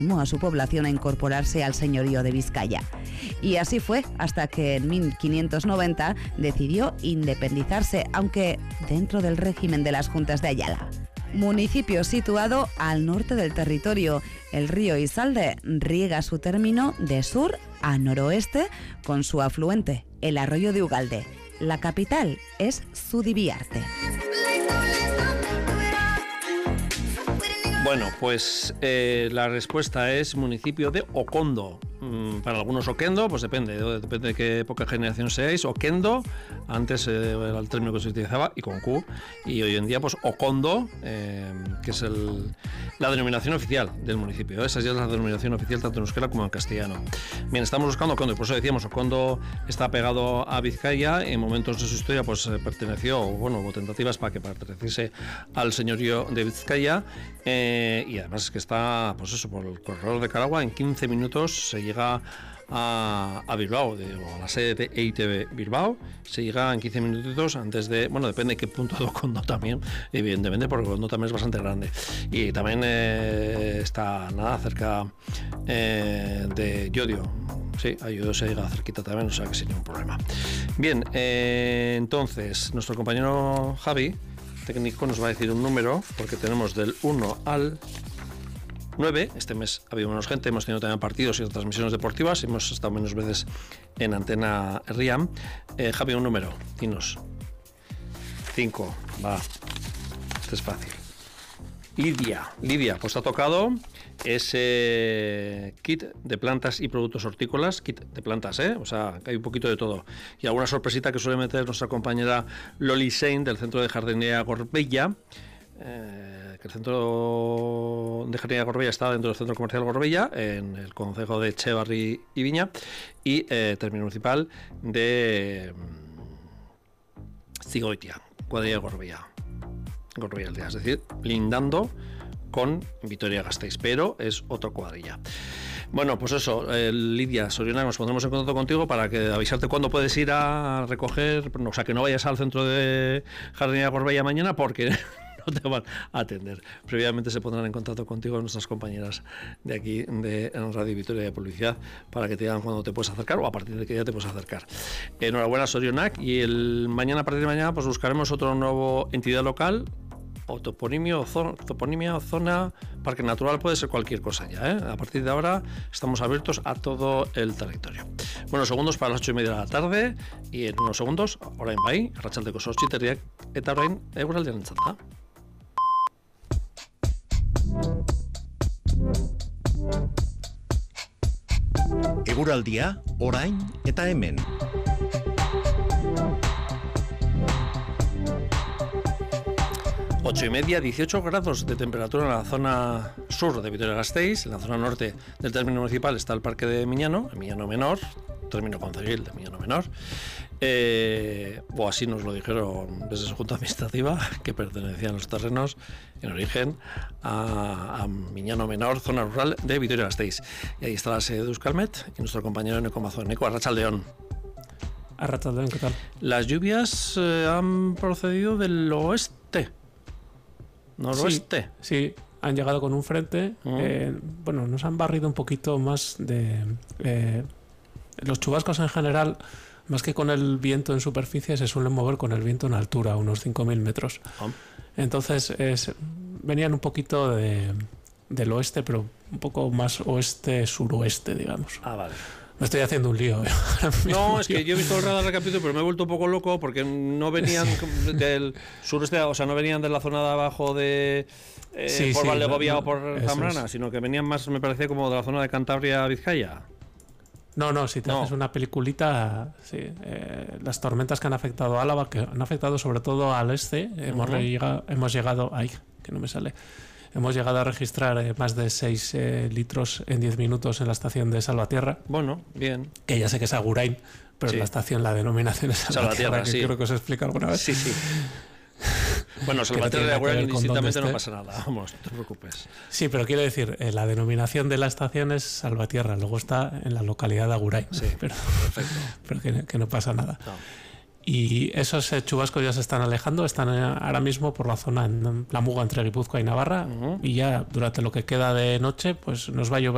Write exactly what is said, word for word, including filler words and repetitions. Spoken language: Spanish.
a su población a incorporarse al señorío de Vizcaya. Y así fue hasta que en mil quinientos noventa decidió independizarse, aunque dentro del régimen de las Juntas de Ayala. Municipio situado al norte del territorio, el río Isalde riega su término de sur a noroeste con su afluente, el arroyo de Ugalde. La capital es Zubibiarte. Bueno, pues eh, la respuesta es municipio de Okondo. Mm, para algunos Oquendo, pues depende, depende de qué época de generación seáis. Oquendo, antes eh, era el término que se utilizaba, y con Q, y hoy en día pues Okondo, eh, que es el, la denominación oficial del municipio. Esa ya es la denominación oficial tanto en euskera como en castellano. Bien, estamos buscando Okondo, y por eso decíamos, Okondo está pegado a Vizcaya. En momentos de su historia pues eh, perteneció, bueno, hubo tentativas para que perteneciese al señorío de Vizcaya, eh, y además es que está, pues eso, por el corredor de Caragua, en quince minutos se llega A, a Bilbao, de, o a la sede de E I Te Be Bilbao. Se llega en quince minutitos antes de, bueno, depende de qué punto de Okondo también, evidentemente, porque Okondo también es bastante grande. Y también eh, está nada cerca eh, de Llodio. Sí, a Llodio se llega cerquita también, o sea que sin ningún problema. Bien, eh, entonces, nuestro compañero Javi, técnico, nos va a decir un número, porque tenemos del uno al nueve. Este mes ha habido menos gente, hemos tenido también partidos y transmisiones deportivas, hemos estado menos veces en Antena Riam. eh, Javi, un número, dinos. cinco, va, este es fácil. Lidia, Lidia, pues ha tocado ese kit de plantas y productos hortícolas, kit de plantas, ¿eh? O sea, que hay un poquito de todo. Y alguna sorpresita que suele meter nuestra compañera Loli Sein del Centro de Jardinería Gorbella. Eh, que el Centro de Jardinería Gorbella está dentro del Centro Comercial Gorbella, en el concejo de Echevarri y Viña, y eh, término municipal de Zigoitia, cuadrilla de Gorbella, Gorbella Aldea, es decir, lindando con Vitoria-Gasteiz, pero es otra cuadrilla. Bueno, pues eso, eh, Lidia Soriona, nos pondremos en contacto contigo para que avisarte cuándo puedes ir a recoger, o sea, que no vayas al Centro de Jardinería Gorbella mañana, porque no te van a atender. Previamente se pondrán en contacto contigo nuestras compañeras de aquí de Radio Vitoria de Publicidad para que te digan cuándo te puedes acercar o a partir de qué día te puedes acercar. Enhorabuena, Sorionak, y el mañana, a partir de mañana, pues buscaremos otro nuevo entidad local o toponimio, o zona, toponimia o zona, parque natural, puede ser cualquier cosa ya, ¿eh? A partir de ahora estamos abiertos a todo el territorio. Bueno, segundos para las ocho y media de la tarde, y en unos segundos, orain bai, arratsaldeko zortziak eta orain eguraldiaren txanda. Eguraldia, orain eta hemen. ocho y media, dieciocho grados de temperatura en la zona sur de Vitoria-Gasteiz. En la zona norte del término municipal está el Parque de Miñano, el Miñano Menor, término concejil de Miñano Menor. Eh, o así nos lo dijeron desde su junta administrativa, que pertenecían los terrenos en origen a, a Miñano Menor, zona rural de Vitoria-Gasteiz. Y ahí está la sede de Euskalmet y nuestro compañero Neko Mazón. Neko, arratsaldeon. Arratsaldeon, ¿qué tal? Las lluvias eh, han procedido del oeste. Noroeste. Sí, sí, han llegado con un frente. Uh-huh. Eh, bueno, nos han barrido un poquito más de... Eh, los chubascos en general, más que con el viento en superficie, se suelen mover con el viento en altura, unos cinco mil metros. Uh-huh. Entonces, es, venían un poquito de, del oeste, pero un poco más oeste-suroeste, digamos. Ah, vale. Me estoy haciendo un lío. No, es que yo he visto el radar del capítulo, pero me he vuelto un poco loco porque no venían del sureste, o sea, no venían de la zona de abajo de eh, sí, por sí, Valdegovia no, o por Zambrana, es. Sino que venían más, me parecía, como de la zona de Cantabria-Vizcaya. No, no, si te no. haces una peliculita, sí. Eh, las tormentas que han afectado a Álava, que han afectado sobre todo al este, uh-huh. hemos, llegado, hemos llegado, ay, que no me sale. Hemos llegado a registrar eh, más de seis eh, litros en diez minutos en la estación de Salvatierra. Bueno, bien. Que ya sé que es Agurain, pero sí. En la estación la denominación es Salvatierra, Salvatierra que sí. Creo que os explica alguna vez. Sí, sí. Bueno, Salvatierra de Agurain indistintamente no pasa nada, vamos, no te preocupes. Sí, pero quiero decir, eh, la denominación de la estación es Salvatierra, luego está en la localidad de Agurain. Sí, pero, perfecto. Pero que, que no pasa nada. No. Y esos eh, chubascos ya se están alejando, están eh, ahora mismo por la zona en la muga entre Guipúzcoa y Navarra, uh-huh. Y ya durante lo que queda de noche pues nos va a llover